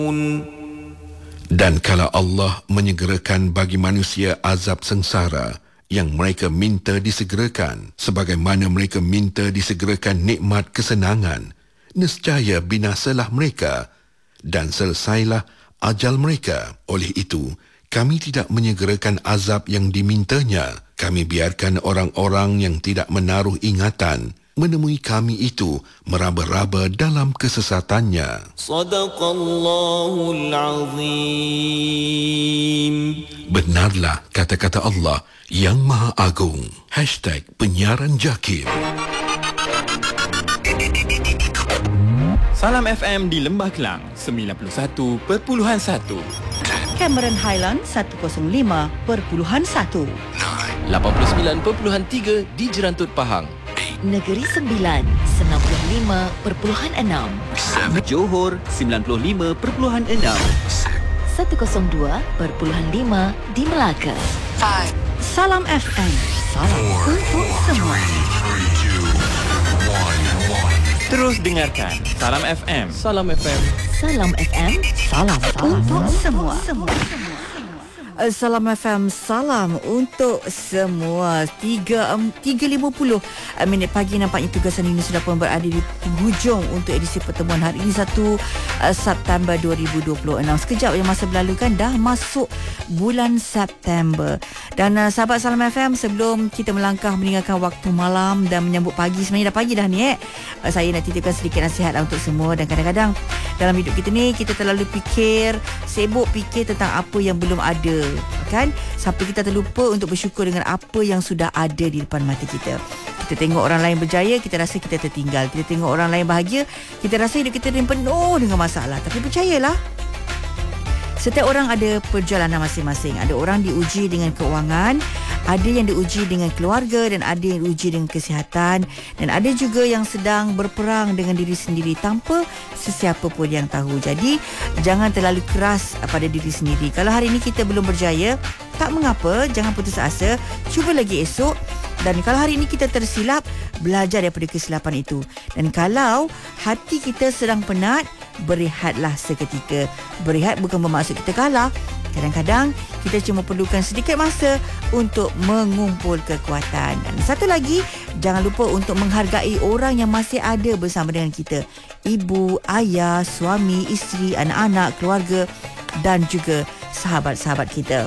Dan kalau Allah menyegerakan bagi manusia azab sengsara yang mereka minta disegerakan, sebagaimana mereka minta disegerakan nikmat kesenangan, nescaya binasalah mereka dan selesailah ajal mereka. Oleh itu, kami tidak menyegerakan azab yang dimintanya. Kami biarkan orang-orang yang tidak menaruh ingatan menemui kami itu meraba-raba dalam kesesatannya. Sadaqallahul Azim. Benarlah kata-kata Allah yang Maha Agung. #penyiaran Jakim. Salam FM di Lembah Kelang 91.1, Cameron Highland 105.1, 89.3 di Jerantut Pahang, Negeri Sembilan 95.6, Johor 95.6, 102.5 di Melaka. Salam FM. Salam untuk semua. terus dengarkan Salam FM. Salam FM. Salam FM. Salam untuk semua. Salam FM, salam untuk semua. 3.50 minit pagi, nampaknya tugasan ini sudah pun berada di penghujung untuk edisi pertemuan hari ini 1 September 2026. Sekejap yang masa berlalu kan, dah masuk bulan September. Dan sahabat Salam FM, sebelum kita melangkah meninggalkan waktu malam dan menyambut pagi, sebenarnya dah pagi dah ni saya nak titipkan sedikit nasihat untuk semua. Dan kadang-kadang dalam hidup kita ni, kita terlalu sibuk fikir tentang apa yang belum ada, kan? Sampai kita terlupa untuk bersyukur dengan apa yang sudah ada di depan mata kita. Kita tengok orang lain berjaya, kita rasa kita tertinggal. Kita tengok orang lain bahagia, kita rasa hidup kita ni penuh dengan masalah. Tapi percayalah, setiap orang ada perjalanan masing-masing. Ada orang diuji dengan keuangan, ada yang diuji dengan keluarga, dan ada yang diuji dengan kesihatan, dan ada juga yang sedang berperang dengan diri sendiri tanpa sesiapa pun yang tahu. Jadi jangan terlalu keras pada diri sendiri. Kalau hari ini kita belum berjaya, tak mengapa, jangan putus asa, cuba lagi esok. Dan kalau hari ini kita tersilap, belajar daripada kesilapan itu. Dan kalau hati kita sedang penat, berehatlah seketika. Berehat bukan bermaksud kita kalah. Kadang-kadang kita cuma perlukan sedikit masa untuk mengumpul kekuatan. Dan satu lagi, jangan lupa untuk menghargai orang yang masih ada bersama dengan kita. Ibu, ayah, suami, isteri, anak-anak, keluarga dan juga sahabat-sahabat kita.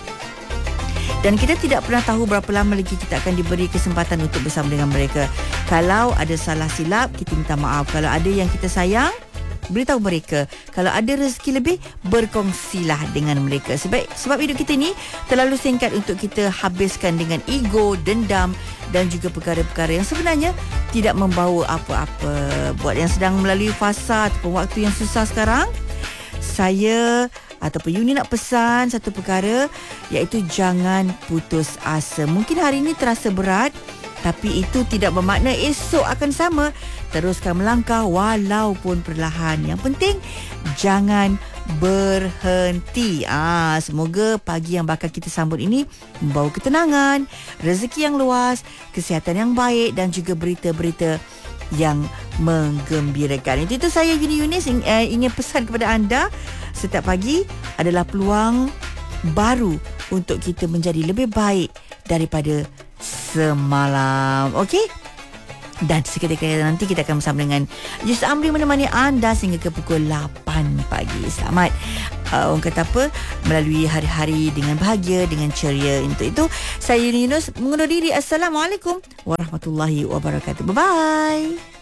Dan kita tidak pernah tahu berapa lama lagi kita akan diberi kesempatan untuk bersama dengan mereka. Kalau ada salah silap, kita minta maaf. Kalau ada yang kita sayang, beritahu mereka. Kalau ada rezeki lebih, berkongsilah dengan mereka. Sebab hidup kita ni terlalu singkat untuk kita habiskan dengan ego, dendam dan juga perkara-perkara yang sebenarnya tidak membawa apa-apa. Buat yang sedang melalui fasa ataupun waktu yang susah sekarang, saya ataupun Yuni nak pesan satu perkara, iaitu jangan putus asa. Mungkin hari ini terasa berat, tapi itu tidak bermakna esok akan sama. Teruskan melangkah walaupun perlahan. Yang penting jangan berhenti. Semoga pagi yang bakal kita sambut ini membawa ketenangan, rezeki yang luas, kesihatan yang baik dan juga berita-berita yang menggembirakan. Itu saya Yuni Yunis ingin pesan kepada anda. Setiap pagi adalah peluang baru untuk kita menjadi lebih baik daripada semalam. Okey? Dan seketika nanti kita akan bersama dengan Yus Amri menemani anda sehingga ke pukul 8 pagi. Selamat orang kata apa, melalui hari-hari dengan bahagia, dengan ceria. Untuk itu saya Yuni Yunus mengundur diri. Assalamualaikum warahmatullahi wabarakatuh. Bye-bye.